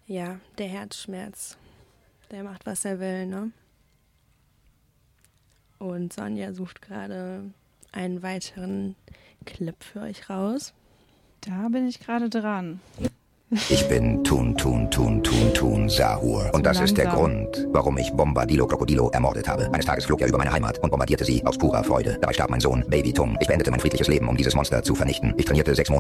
Ja, der Herzschmerz, der macht, was er will, ne? Und Sonja sucht gerade einen weiteren Clip für euch raus. Da bin ich gerade dran. Ich bin Tun Sahur. Und das ist der Grund, warum ich Bombadillo Krokodilo ermordet habe. Eines Tages flog er über meine Heimat und bombardierte sie aus purer Freude. Dabei starb mein Sohn, Baby Tung. Ich beendete mein friedliches Leben, um dieses Monster zu vernichten. Ich trainierte 6 Monate